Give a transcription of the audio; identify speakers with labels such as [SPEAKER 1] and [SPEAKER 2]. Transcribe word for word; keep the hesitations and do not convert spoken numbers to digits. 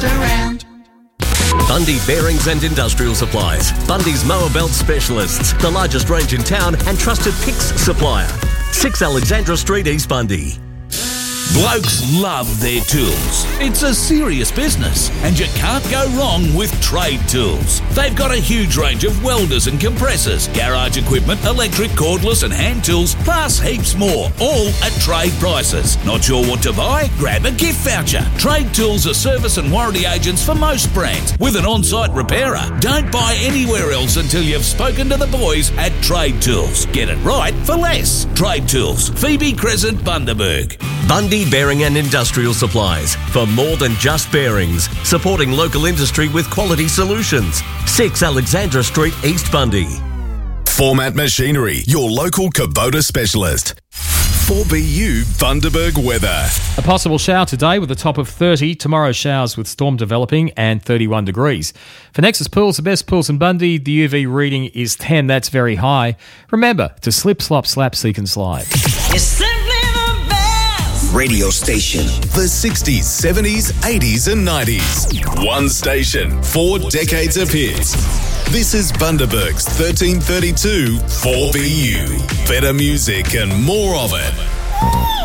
[SPEAKER 1] around.
[SPEAKER 2] Bundy Bearings and Industrial Supplies. Bundy's mower belt specialists. The largest range in town and trusted P I X supplier. six Alexandra Street, East Bundy.
[SPEAKER 3] Blokes love their tools. It's a serious business, and you can't go wrong with Trade Tools. They've got a huge range of welders and compressors, garage equipment, electric, cordless and hand tools, plus heaps more, all at trade prices. Not sure what to buy? Grab a gift voucher. Trade Tools are service and warranty agents for most brands, with an on-site repairer. Don't buy anywhere else until you've spoken to the boys at Trade Tools. Get it right for less. Trade Tools, Phoebe Crescent, Bundaberg.
[SPEAKER 2] Bundy Bearing and Industrial Supplies. For more than just bearings, supporting local industry with quality solutions. six Alexandra Street, East Bundy.
[SPEAKER 4] Format Machinery, your local Kubota specialist. four B U Bundaberg weather.
[SPEAKER 5] A possible shower today with a top of thirty. Tomorrow showers with storm developing and thirty-one degrees. For Nexus Pools, the best pools in Bundy, the U V reading is ten. That's very high. Remember to slip, slop, slap, seek and slide.
[SPEAKER 1] It's simply the best
[SPEAKER 4] Radio station. The sixties, seventies, eighties and nineties. One station, four decades of hits. This is Bundaberg's thirteen thirty-two four B U. Better music and more of it.